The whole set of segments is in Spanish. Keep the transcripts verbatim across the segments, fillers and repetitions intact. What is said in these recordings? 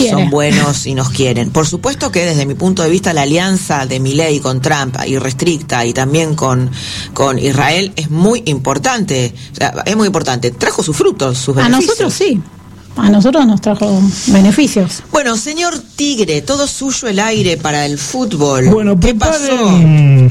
quiere. son buenos y nos quieren. Por supuesto que desde mi punto de vista la alianza de Milei con Trump irrestricta y también con, con Israel es muy importante. O sea, es muy importante. Trajo sus frutos, sus beneficios. A nosotros sí. A nosotros nos trajo beneficios. Bueno, señor Tigre, todo suyo el aire para el fútbol. Bueno, ¿qué pasó? preparen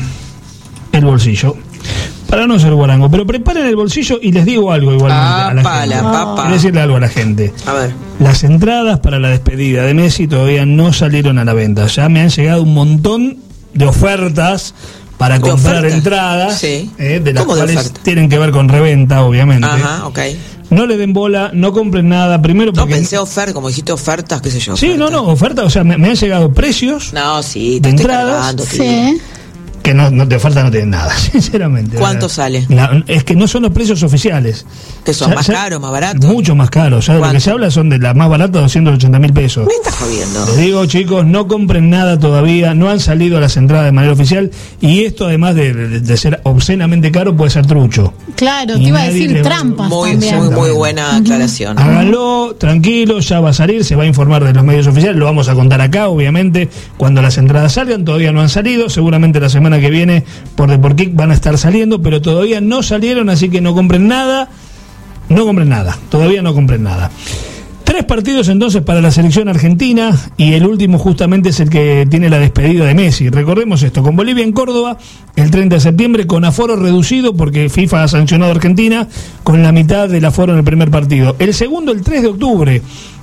el bolsillo. Para no ser guarango, pero preparen el bolsillo y les digo algo igualmente ah, a la pala, gente. Papa. Quiero decirle algo a la gente. A ver. Las entradas para la despedida de Messi todavía no salieron a la venta. Ya me han llegado un montón de ofertas para ¿De comprar oferta? entradas, Sí. eh, de las ¿Cómo de cuales oferta? tienen que ver con reventa, obviamente. Ajá, ok. No le den bola, no compren nada. Primero No, porque... pensé oferta, como dijiste ofertas, qué sé yo. Sí, oferta. no, no, oferta, o sea, me, me han llegado precios No, sí, de te estoy entradas. cargando, te digo. Sí. que no, no de oferta no tienen nada, sinceramente. ¿Cuánto la, sale? La, es que no son los precios oficiales. ¿Que son Ya- más ya- caros, más baratos? Mucho más caros. O sea, de lo que ¿Cuánto? se habla son de la más barata, doscientos ochenta mil pesos. Me estás jodiendo. Les digo, chicos, no compren nada todavía, no han salido las entradas de manera oficial, y esto, además de, de, de ser obscenamente caro, puede ser trucho. Claro, Y te iba a nadie decir le va- trampas Muy, también. muy, muy buena aclaración. Háganlo, tranquilo, ya va a salir, se va a informar de los medios oficiales, lo vamos a contar acá, obviamente, cuando las entradas salgan. Todavía no han salido, seguramente la semana que viene por Deporkick van a estar saliendo, pero todavía no salieron, así que no compren nada, no compren nada, todavía no compren nada. Tres partidos entonces para la selección argentina, y el último justamente es el que tiene la despedida de Messi. Recordemos esto, con Bolivia en Córdoba el treinta de septiembre, con aforo reducido porque FIFA ha sancionado a Argentina con la mitad del aforo en el primer partido. El segundo el tres de octubre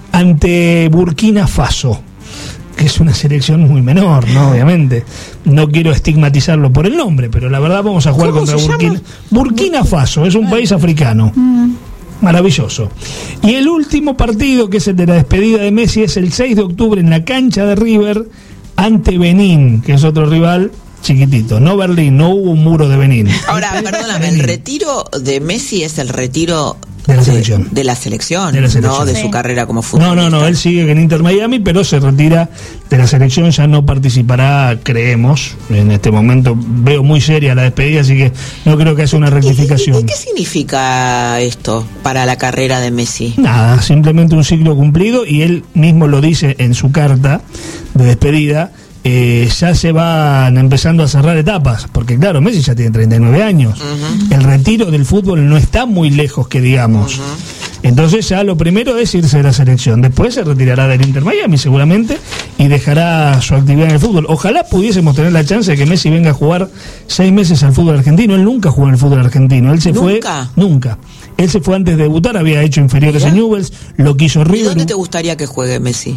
ante Burkina Faso, que es una selección muy menor, ¿no? Obviamente. No quiero estigmatizarlo por el nombre, pero la verdad vamos a jugar ¿Cómo contra se Burkina. llama? Burkina Faso, es un país africano. Maravilloso. Y el último partido, que es el de la despedida de Messi, es el seis de octubre en la cancha de River ante Benín, que es otro rival chiquitito. No Berlín, no hubo un muro de Benín. Ahora, perdóname, el retiro de Messi es el retiro De la selección. de la selección, De la selección. no de Sí. su carrera como No, futbolista. no, no, él sigue en Inter Miami, pero se retira de la selección, ya no participará, creemos. En este momento veo muy seria la despedida, así que no creo que haya una ¿Y- y- rectificación. ¿Y qué significa esto para la carrera de Messi? Nada, simplemente un ciclo cumplido, y él mismo lo dice en su carta de despedida. Eh, ya se van empezando a cerrar etapas, porque claro, Messi ya tiene treinta y nueve años. Ujú. El retiro del fútbol no está muy lejos, que digamos. Entonces ya lo primero es irse de la selección. Después se retirará del Inter Miami seguramente y dejará su actividad en el fútbol. Ojalá pudiésemos tener la chance de que Messi venga a jugar seis meses al fútbol argentino. Él nunca jugó en el fútbol argentino. Él se fue ¿Nunca? nunca. Él se fue antes de debutar, había hecho inferiores Mirá. en Newell's, lo quiso ¿Y River. dónde te gustaría que juegue Messi?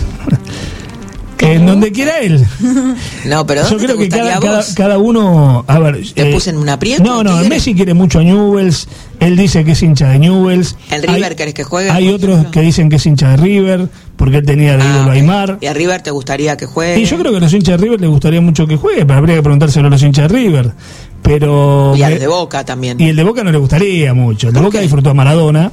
En donde quiera él. No, pero Yo ¿dónde creo te que gustaría cada, cada, vos? cada uno. A ver, ¿Te puse en un aprieto, No, no, Tigre? Messi quiere mucho a Newell's. Él dice que es hincha de Newell's. ¿En River Hay- querés que juegue, Hay por otros ejemplo? que dicen que es hincha de River, porque él tenía de Ah, ídolo a ok. Aymar. ¿Y a River te gustaría que juegue? Y yo creo que a los hinchas de River les gustaría mucho que juegue, pero habría que preguntárselo a los hinchas de River. Pero. Y al me- de Boca también. y el de Boca no le gustaría mucho. El de ¿Por Boca qué? disfrutó a Maradona.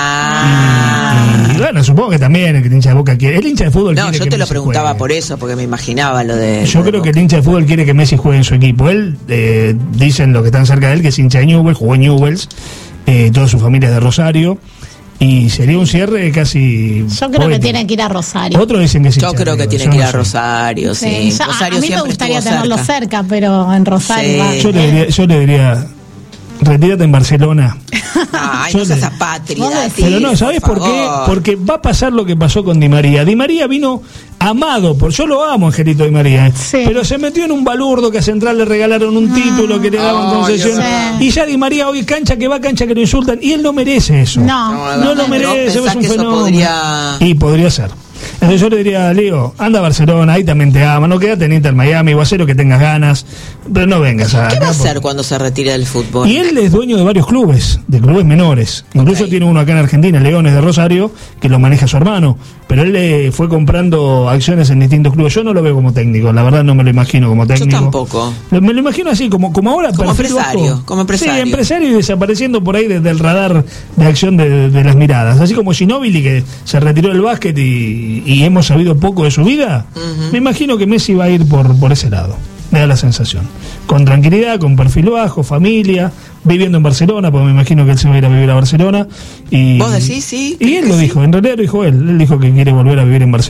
Ah. Y bueno, supongo que también el hincha de Boca quiere. El hincha de fútbol No, quiere yo que te lo Messi preguntaba juegue. por eso, porque me imaginaba lo de... Yo lo de creo que el Boca. hincha de fútbol quiere que Messi juegue en su equipo. Él, eh, dicen los que están cerca de él, que es hincha de Newell's, jugó en Newell's, eh, toda su familia es de Rosario, y sería un cierre casi Yo creo que poético. tiene que ir a Rosario. Otros dicen que es hincha Yo de creo que River, tiene yo que ir no a sé. Rosario, sí. Sí, ya- Rosario a mí me siempre gustaría estuvo tenerlo cerca. cerca, pero en Rosario. Sí. va. Yo le diría, yo le diría retírate en Barcelona. Ay, Yo no seas le- apátrida, Vos decís. tío, Pero no, ¿sabés por, qué? favor. Porque va a pasar lo que pasó con Di María. Di María vino amado, por yo lo amo, Angelito Di María, ¿eh? Sí. Pero se metió en un balurdo que a Central le regalaron un título, que le daban Ay, concesión. sí. Y ya Di María hoy cancha que va, cancha que lo insultan. Y él no merece eso. No. No, No lo ¿no merece, pensás es un que eso fenómeno. podría- Y podría ser. Entonces yo le diría a Leo, anda a Barcelona, ahí también te ama, no quédate en Inter Miami, o hacer lo que tengas ganas, pero no vengas a ¿Qué va a acá hacer porque- cuando se retire del fútbol? Y él es dueño de varios clubes, de clubes menores. Incluso Ok. tiene uno acá en Argentina, Leones de Rosario, que lo maneja su hermano. Pero él le fue comprando acciones en distintos clubes. Yo no lo veo como técnico, la verdad no me lo imagino como Yo técnico. tampoco. Lo- Me lo imagino así, como, como ahora. Como perfil empresario, bajo. como empresario. Sí, empresario y desapareciendo por ahí desde el radar de acción de, de las miradas. Así como Ginóbili, que se retiró del básquet y, y hemos sabido poco de su vida. Ujú. Me imagino que Messi va a ir por, por ese lado. Me da la sensación. Con tranquilidad, con perfil bajo, familia, viviendo en Barcelona, porque me imagino que él se va a ir a vivir a Barcelona. Y, ¿Vos decís, sí? Y él ¿Que lo sí? dijo, en realidad lo dijo él. Él dijo que quiere volver a vivir en Barcelona.